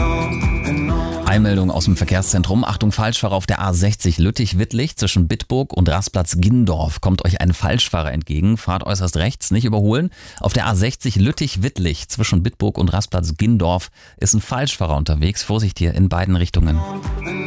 Eilmeldung aus dem Verkehrszentrum. Achtung, Falschfahrer auf der A60 Lüttich-Wittlich zwischen Bitburg und Rastplatz Gindorf. Kommt euch ein Falschfahrer entgegen. Fahrt äußerst rechts, nicht überholen. Auf der A60 Lüttich-Wittlich zwischen Bitburg und Rastplatz Gindorf ist ein Falschfahrer unterwegs. Vorsicht hier in beiden Richtungen.